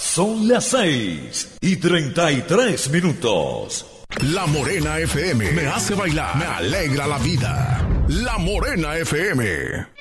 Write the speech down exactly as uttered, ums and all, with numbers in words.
Son las seis y treinta y tres minutos. La Morena F M me hace bailar, me alegra la vida. La Morena F M.